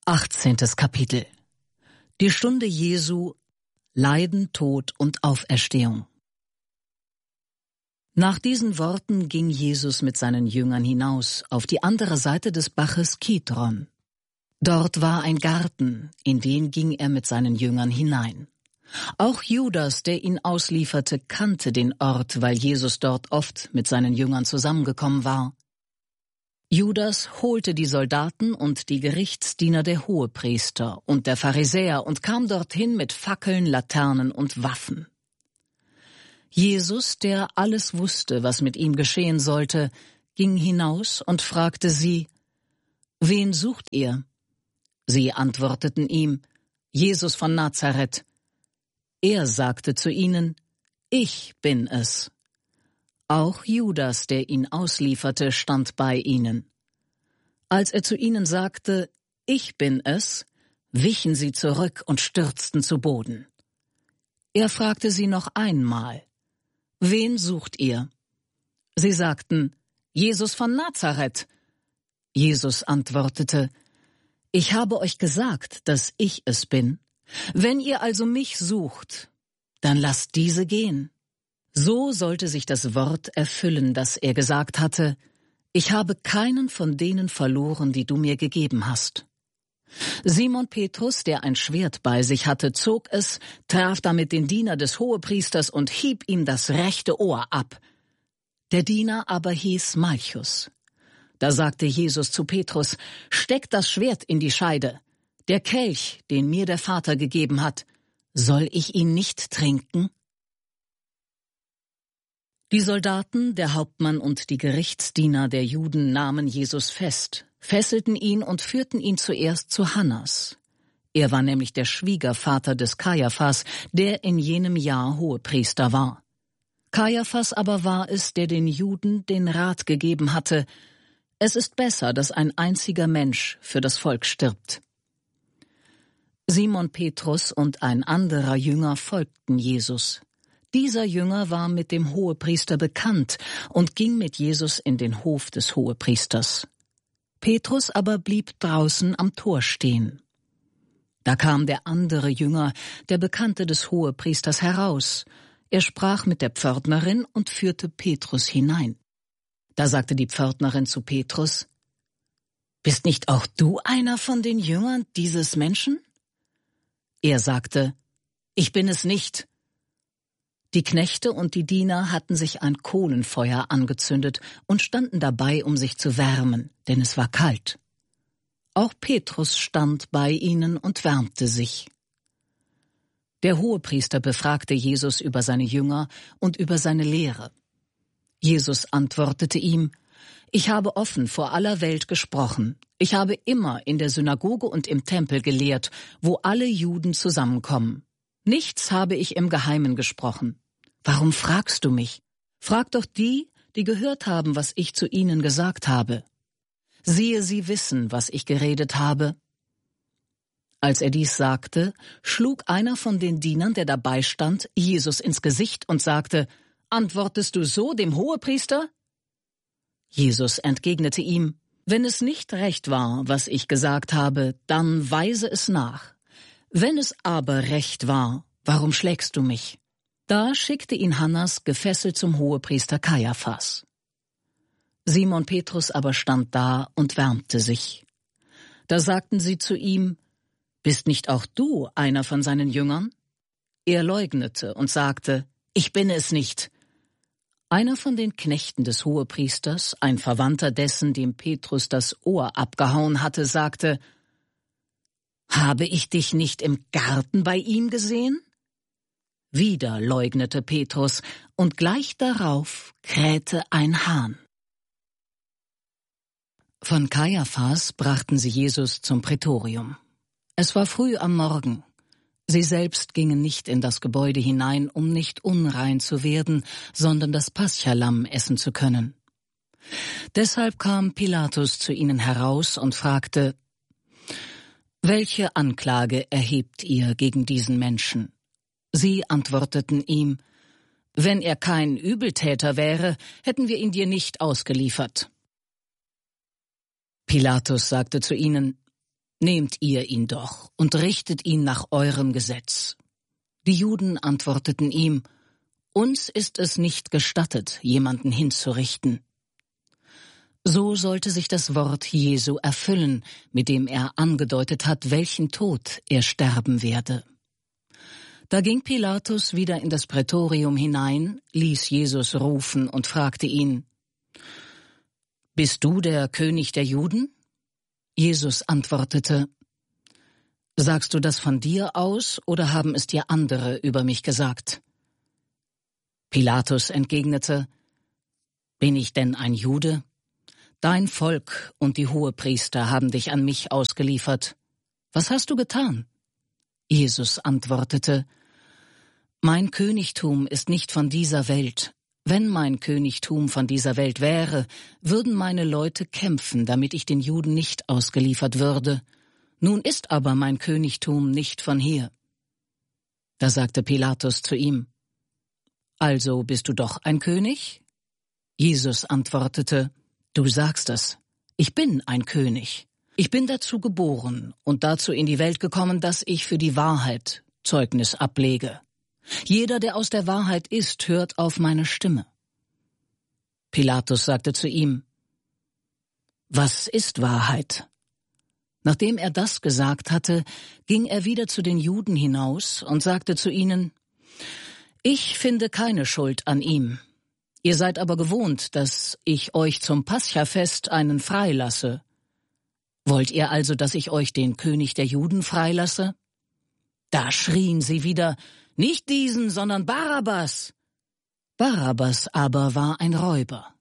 18. Kapitel. Die Stunde Jesu, Leiden, Tod und Auferstehung. Nach diesen Worten ging Jesus mit seinen Jüngern hinaus auf die andere Seite des Baches Kidron. Dort war ein Garten, in den ging er mit seinen Jüngern hinein. Auch Judas, der ihn auslieferte, kannte den Ort, weil Jesus dort oft mit seinen Jüngern zusammengekommen war. Judas holte die Soldaten und die Gerichtsdiener der Hohepriester und der Pharisäer und kam dorthin mit Fackeln, Laternen und Waffen. Jesus, der alles wusste, was mit ihm geschehen sollte, ging hinaus und fragte sie: »Wen sucht ihr?« Sie antworteten ihm: »Jesus von Nazareth.« Er sagte zu ihnen: »Ich bin es.« Auch Judas, der ihn auslieferte, stand bei ihnen. Als er zu ihnen sagte: »Ich bin es«, wichen sie zurück und stürzten zu Boden. Er fragte sie noch einmal: »Wen sucht ihr?« Sie sagten: »Jesus von Nazareth.« Jesus antwortete: »Ich habe euch gesagt, dass ich es bin. Wenn ihr also mich sucht, dann lasst diese gehen.« So sollte sich das Wort erfüllen, das er gesagt hatte: »Ich habe keinen von denen verloren, die du mir gegeben hast.« Simon Petrus, der ein Schwert bei sich hatte, zog es, traf damit den Diener des Hohepriesters und hieb ihm das rechte Ohr ab. Der Diener aber hieß Malchus. Da sagte Jesus zu Petrus: »Steck das Schwert in die Scheide. Der Kelch, den mir der Vater gegeben hat, soll ich ihn nicht trinken?« Die Soldaten, der Hauptmann und die Gerichtsdiener der Juden nahmen Jesus fest, fesselten ihn und führten ihn zuerst zu Hannas. Er war nämlich der Schwiegervater des Kajaphas, der in jenem Jahr Hohepriester war. Kajaphas aber war es, der den Juden den Rat gegeben hatte: Es ist besser, dass ein einziger Mensch für das Volk stirbt. Simon Petrus und ein anderer Jünger folgten Jesus. Dieser Jünger war mit dem Hohepriester bekannt und ging mit Jesus in den Hof des Hohepriesters. Petrus aber blieb draußen am Tor stehen. Da kam der andere Jünger, der Bekannte des Hohepriesters, heraus. Er sprach mit der Pförtnerin und führte Petrus hinein. Da sagte die Pförtnerin zu Petrus: »Bist nicht auch du einer von den Jüngern dieses Menschen?« Er sagte: »Ich bin es nicht.« Die Knechte und die Diener hatten sich ein Kohlenfeuer angezündet und standen dabei, um sich zu wärmen, denn es war kalt. Auch Petrus stand bei ihnen und wärmte sich. Der Hohepriester befragte Jesus über seine Jünger und über seine Lehre. Jesus antwortete ihm: »Ich habe offen vor aller Welt gesprochen. Ich habe immer in der Synagoge und im Tempel gelehrt, wo alle Juden zusammenkommen. Nichts habe ich im Geheimen gesprochen. Warum fragst du mich? Frag doch die, die gehört haben, was ich zu ihnen gesagt habe. Siehe, sie wissen, was ich geredet habe.« Als er dies sagte, schlug einer von den Dienern, der dabei stand, Jesus ins Gesicht und sagte: »Antwortest du so dem Hohepriester?« Jesus entgegnete ihm: »Wenn es nicht recht war, was ich gesagt habe, dann weise es nach. Wenn es aber recht war, warum schlägst du mich?« Da schickte ihn Hannas gefesselt zum Hohepriester Kajaphas. Simon Petrus aber stand da und wärmte sich. Da sagten sie zu ihm: »Bist nicht auch du einer von seinen Jüngern?« Er leugnete und sagte: »Ich bin es nicht.« Einer von den Knechten des Hohepriesters, ein Verwandter dessen, dem Petrus das Ohr abgehauen hatte, sagte: »Habe ich dich nicht im Garten bei ihm gesehen?« Wieder leugnete Petrus, und gleich darauf krähte ein Hahn. Von Kajaphas brachten sie Jesus zum Prätorium. Es war früh am Morgen. Sie selbst gingen nicht in das Gebäude hinein, um nicht unrein zu werden, sondern das Paschalamm essen zu können. Deshalb kam Pilatus zu ihnen heraus und fragte: »Welche Anklage erhebt ihr gegen diesen Menschen?« Sie antworteten ihm: »Wenn er kein Übeltäter wäre, hätten wir ihn dir nicht ausgeliefert.« Pilatus sagte zu ihnen: »Nehmt ihr ihn doch und richtet ihn nach eurem Gesetz.« Die Juden antworteten ihm, »Uns ist es nicht gestattet, jemanden hinzurichten.« So sollte sich das Wort Jesu erfüllen, mit dem er angedeutet hat, welchen Tod er sterben werde. Da ging Pilatus wieder in das Prätorium hinein, ließ Jesus rufen und fragte ihn, »Bist du der König der Juden?« Jesus antwortete, »Sagst du das von dir aus, oder haben es dir andere über mich gesagt?« Pilatus entgegnete, »Bin ich denn ein Jude? Dein Volk und die Hohepriester haben dich an mich ausgeliefert. Was hast du getan?« Jesus antwortete, »Mein Königtum ist nicht von dieser Welt. Wenn mein Königtum von dieser Welt wäre, würden meine Leute kämpfen, damit ich den Juden nicht ausgeliefert würde. Nun ist aber mein Königtum nicht von hier.« Da sagte Pilatus zu ihm, »Also bist du doch ein König?« Jesus antwortete, »Du sagst es, ich bin ein König. Ich bin dazu geboren und dazu in die Welt gekommen, dass ich für die Wahrheit Zeugnis ablege. Jeder, der aus der Wahrheit ist, hört auf meine Stimme.« Pilatus sagte zu ihm, »Was ist Wahrheit?« Nachdem er das gesagt hatte, ging er wieder zu den Juden hinaus und sagte zu ihnen, »Ich finde keine Schuld an ihm. Ihr seid aber gewohnt, dass ich euch zum Paschafest einen freilasse. Wollt ihr also, dass ich euch den König der Juden freilasse?« Da schrien sie wieder, »Nicht diesen, sondern Barabbas!« Barabbas aber war ein Räuber.